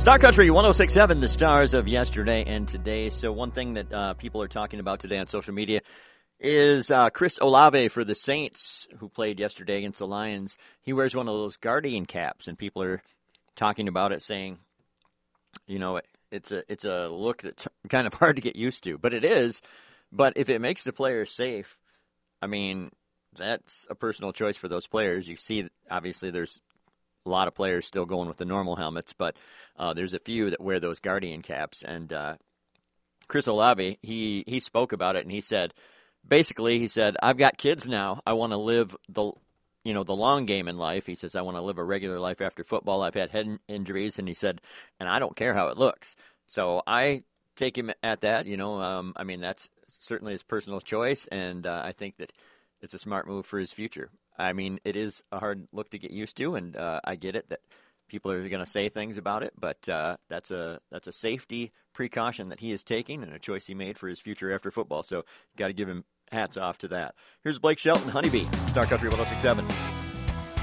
Star Country 106.7, the stars of yesterday and today. So one thing that people are talking about today on social media is Chris Olave for the Saints, who played yesterday against the Lions. He wears one of those Guardian caps, and people are talking about it, saying, you know, it's a look that's kind of hard to get used to. But it is. But if it makes the players safe, I mean, that's a personal choice for those players. You see, obviously, there's a lot of players still going with the normal helmets, but there's a few that wear those Guardian caps. And Chris Olave, he spoke about it, and he said, I've got kids now. I want to live the long game in life. He says, I want to live a regular life after football. I've had head injuries, and he said, and I don't care how it looks. So I take him at that. I mean, that's certainly his personal choice, and I think that it's a smart move for his future. I mean, it is a hard look to get used to, and I get it that people are going to say things about it, but that's a safety precaution that he is taking and a choice he made for his future after football. So got to give him hats off to that. Here's Blake Shelton, Honeybee, Star Country 106.7.